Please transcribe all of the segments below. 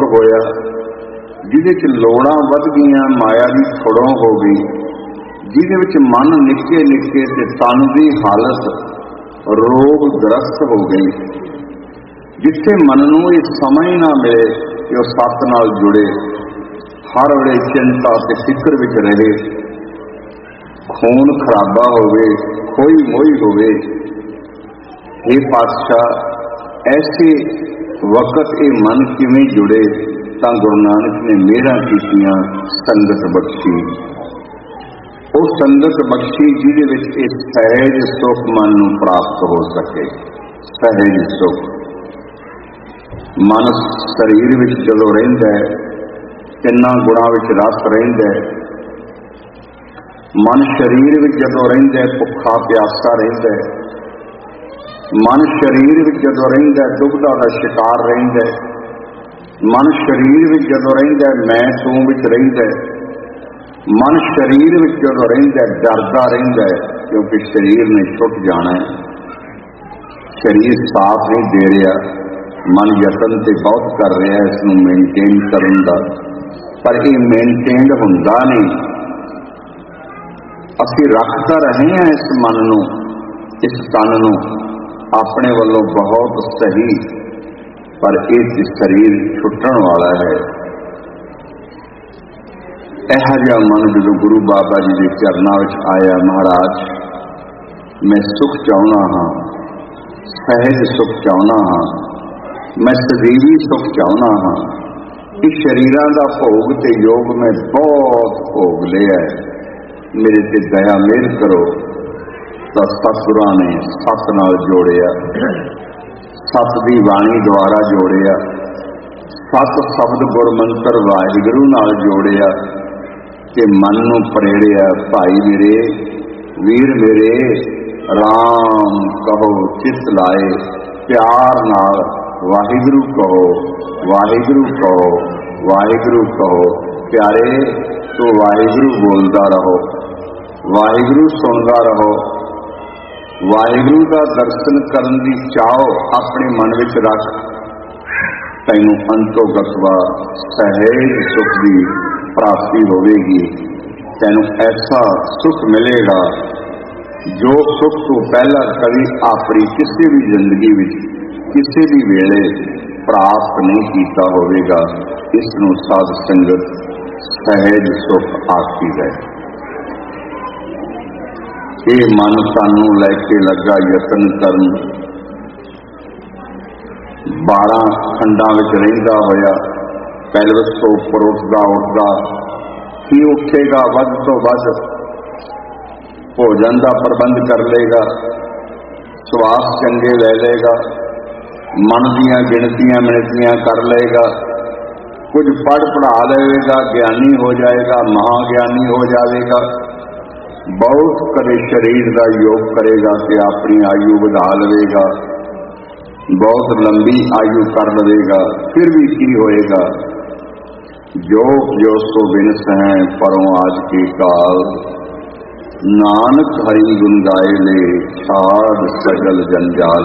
होया, जिहदे च लोड़ां वध गईयां, माया दी थोड़ों हो गई, जिहदे विच मन निक्के निक्के ते तन दी हालत रोग ग्रस्त हो गई। जिथे मन नूं ये समझ ना मिले कि वह सत नाल जुड़े, हर वेले चिंता ते फिक्र विच रहे, खून खराबा होवे, खोई मोही होवे। हे पातशाह, ऐसे वक्त ये मन किवें जुड़े? तां गुरु नानक ने मेहरां कीतियां, संगत बख्शी। वो संगत बख्शी जिहदे विच इह सहज सुख मन नूं प्राप्त हो सके। सहज सुख मन शरीर विच जदों रहिंदा है, तिन्नां गुणां विच रस रहिंदा है। मन शरीर विच जदों रहिंदा है, भुखा प्यासा रहिंदा है। मन शरीर विच जदों रहिंदा है, दुविधा दा शिकार रहिंदा है। मन शरीर विच जदों रहिंदा है, मैं तूं विच रहिंदा है। मन शरीर विच जदों रहिंदा है, डरदा रहिंदा है, क्योंकि शरीर ने छुट जाना है। शरीर साथ नहीं दे रहा, मन यतन ते बहुत कर रहा है इसनूं मेनटेन करन दा, पर यह मेनटेन हुंदा नहीं। असीं रख तां रहे हैं इस मन नूं, इस तन नूं अपने वल्लों बहुत सही, पर यह शरीर छुट्टण वाला है। इहो जिहा मन जदों गुरु बाबा जी के चरनां विच आया, महाराज मैं सुख चाहुंदा हाँ, सहज सुख चाहुंदा हाँ, मैं सजीवी सुख चाहुंदा हाँ। इस शरीरां दा भोग ते योग मैं बहुत भोग लिया है, मेरे ते दया मेहर करो। तां सतगुरां ने सत नाल जोड़िया, सत दी बाणी द्वारा जोड़िया, सत शब्द गुर मंत्र वाहिगुरू नाल जोड़िया ते मन नूं परेड़िया। भाई मेरे, वीर मेरे, राम कहो चित लाए, प्यार नाल वाहिगुरू कहो, वाहिगुरू कहो, वाहिगुरू कहो। प्यारे तू वाहिगुरू बोलदा रहो, वाहिगुरू सुनदा रहो। वाहिगुरू का दर्शन करन दी चाहो अपने मन विच रख, तैनूं अंतो गतवा सहज सुख की प्राप्ति होवेगी। तैनूं ऐसा सुख मिलेगा जो सुख तू पहला कभी अपनी किसी भी जिंदगी विच किसी भी वेले प्राप्त नहीं किया होवेगा। इसनूं साध संगत सहज सुख आखी है। ये मन सानू लैके लगा यतन करन, 12 खंडां विच रहिंदा होया पैलवस तो उपर उठदा उठदा ही उठेगा, वध तो वध भोजन का प्रबंध कर लेगा, स्वास चंगे ले लेगा, मन दियां गिणतियां मिणतियां कर लेगा, कुछ पढ़ पढ़ा लेगा, ज्ञानी हो जाएगा, महाज्ञानी हो जाएगा। बहुत कदे शरीर का योग करेगा कि अपनी आयु बढ़ा लेगा, बहुत लंबी आयु कर लेगा, फिर भी की होएगा? जो जो सो बिनस हैं परों आज के काल, नानक हरि गुण गाए ले छाड़ सगल जंजाल।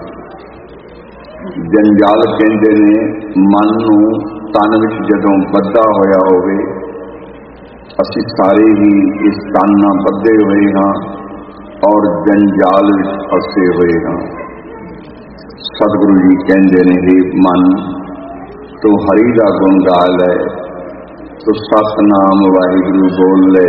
जंजाल कहते ने मन नूं तन विच जदों बद्धा होया होवे। असीं सारे ही इस तन नाल बद्धे हुए हाँ और जंजाल विच फसे हुए हाँ। सतगुरु जी कहते ने, हे मन तू हरि का गुण गा ले, तू सतनाम वाहिगुरू बोल ले,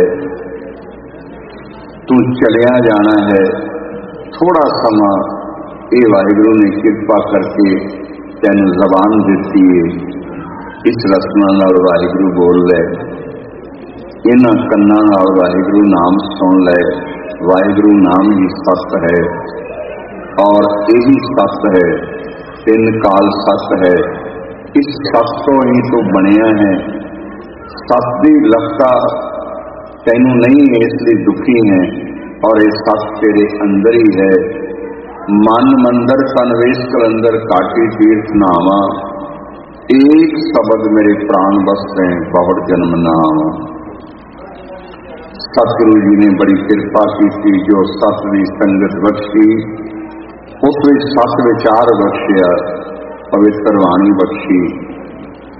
तू चलिया जाना है। थोड़ा समा ये वाहिगुरू ने कृपा करके तेन जबान दी है, इस रसना नाल वाहिगुरू बोल ले, इन्हां कन्नां नाल वाहिगुरू नाम सुन ले। वाहिगुरू नाम ही सत है और यही सत है, 3 काल सत है। इस सत तो ही तो बनिया है। सत की लफता तैनू नहीं है इसलिए दुखी है, और ये सत तेरे अंदर ही है। मन मंदिर तनवेश कलंदर काटी तीर्थ नावा, एक शब्द मेरे प्राण बसते हैं बहुत जन्म नाम। सतगुरु जी ने बड़ी कृपा की, जो सत की संगत बख्शी, उस सत विचार बख्शिया, पवित्र वाणी बख्शी।